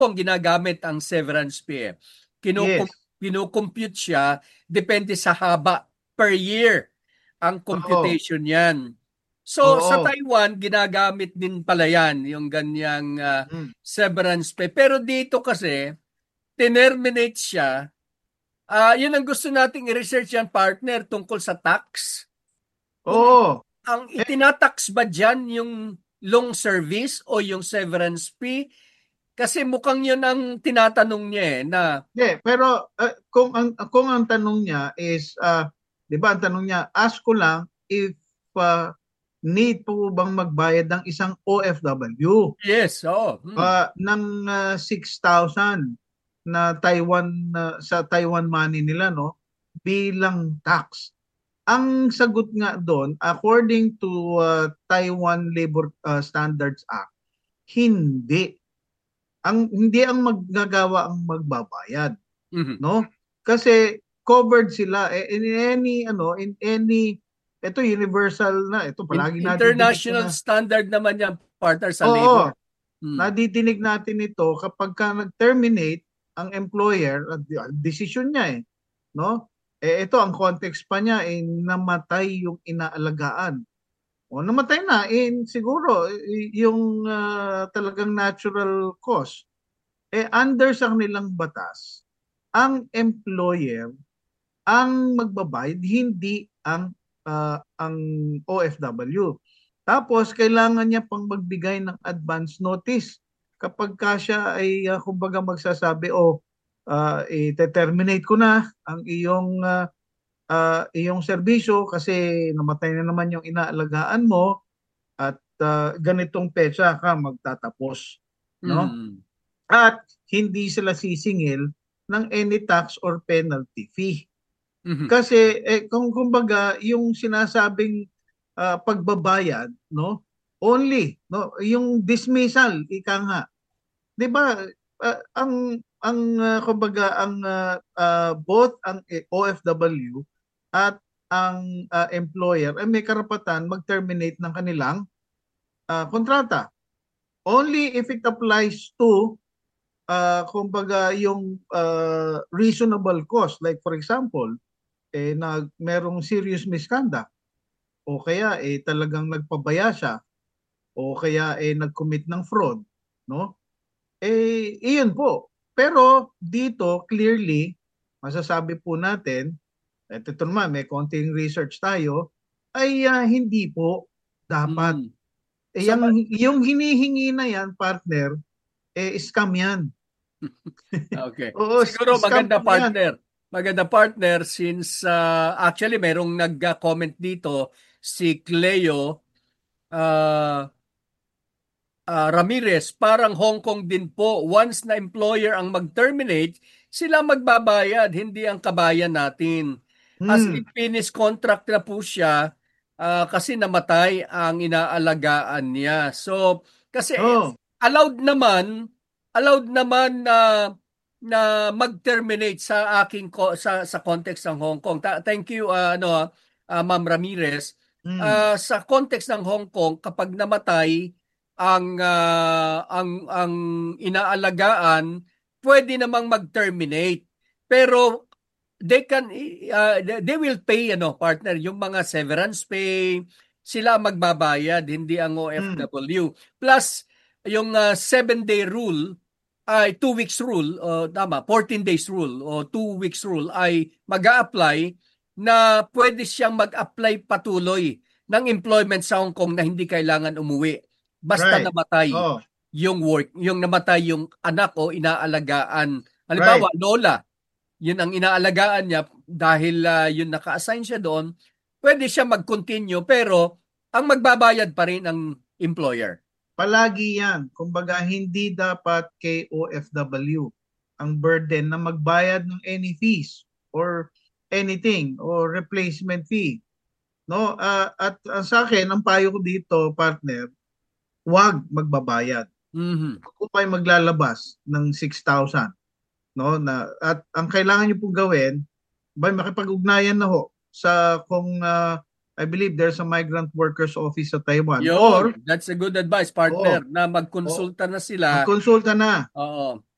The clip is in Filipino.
Kong ginagamit ang severance pay. Yes. Kinocompute siya, depende sa haba per year ang Oo. computation yan. So sa Oo. Taiwan, ginagamit din pala yan, yung ganyang Mm. severance pay. Pero dito kasi, tinerminate siya. Yun ang gusto nating i-research yan, partner, tungkol sa tax. Kung Oo. ang Eh, itinatax ba dyan yung long service o yung severance fee? Kasi mukhang yun ang tinatanong niya na pero kung ang tanong niya is 'di ba ang tanong niya, ask ko lang if uh, need po bang magbayad ng isang OFW yes, oo. ng 6,000 na sa Taiwan money nila, no, bilang tax. Ang sagot nga doon, according to Taiwan Labor Standards Act, hindi. Hindi ang maggagawa ang magbabayad, Mhm. no? Kasi covered sila in any ito universal na ito, palagi nadidinig ko International na. standard naman yan, partner, sa Oo, labor. Hmm. nadidinig natin ito kapag ka nag-terminate ang employer, desisyon niya no? Ito ang context pa niya, namatay yung inaalagaan. O namatay na, siguro yung talagang natural cause. Under sa kanilang batas, ang employer ang magbabayad, hindi ang OFW. Tapos kailangan niya pang magbigay ng advance notice kapag ka siya ay kumbaga magsasabi, i-terminate ko na ang iyong serbisyo kasi namatay na naman yung inaalagaan mo at ganitong petsa ka magtatapos, no? Mhm. At hindi sila sisingil ng any tax or penalty fee. Mhm. Kasi kung kumbaga yung sinasabing pagbabayad, no, only, no, yung dismissal ika nga, 'di ba, kumbaga ang both ang OFW at ang employer ay may karapatan mag-terminate ng kanilang kontrata. Only if it applies to kumbaga yung reasonable cause, like for example, merong serious misconduct o kaya talagang nagpabaya siya o kaya nag-commit ng fraud, no? Iyon po. Pero dito clearly masasabi po natin, at ito naman may konting research tayo, ay hindi po dapat. Mhm. So, Yung hinihingi na yan, partner, scam yan. okay. Oo, Siguro scam maganda, po yan. partner. Maganda, partner, since actually merong nag-comment dito, si Cleo Ramirez, parang Hong Kong din po. Once na employer ang mag-terminate, sila magbabayad, hindi ang kabayan natin. As in, Hmm. finish contract na po siya kasi namatay ang inaalagaan niya. So, kasi Oh, allowed naman na mag-terminate sa sa context ng Hong Kong. Thank you Ma'am Ramirez. hmm. Sa context ng Hong Kong, kapag namatay ang inaalagaan, pwede namang mag-terminate. Pero they will pay partner yung mga severance pay, sila ang magbabayad, hindi ang Hmm. OFW. Plus yung 7-day rule ay 2 weeks rule, o tama, 14 days rule o 2 weeks rule ay mag-a-apply na pwede siyang mag-apply patuloy ng employment sa Hong Kong na hindi kailangan umuwi basta Right. namatay Oh, yung namatay yung anak o inaalagaan. Halimbawa, right. lola, yun ang inaalagaan niya dahil yun naka-assign siya doon, pwede siya mag-continue pero ang magbabayad pa rin ang employer. Palagi yan. Kumbaga, hindi dapat kay OFW ang burden na magbayad ng any fees or anything or replacement fee. No? At sa akin, ang payo ko dito, partner, huwag magbabayad. Mhm. Kung kayo maglalabas ng 6,000, no, at ang kailangan niyo pong gawin, makipag-ugnayan na ho sa kung I believe there's a migrant workers office sa Taiwan, or Yun, that's a good advice, oo, partner, na o magkonsulta na sila. magkonsulta na. Oo.